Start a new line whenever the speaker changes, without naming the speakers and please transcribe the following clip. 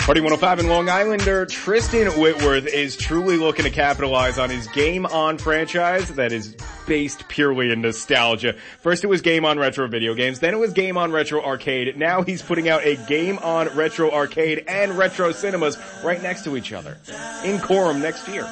Party 105 in Long Islander, Tristan Whitworth is truly looking to capitalize on his Game On franchise that is based purely in nostalgia. First it was Game On Retro video games, then it was Game On Retro Arcade. Now he's putting out a Game On Retro Arcade and Retro Cinemas right next to each other in Coram next year.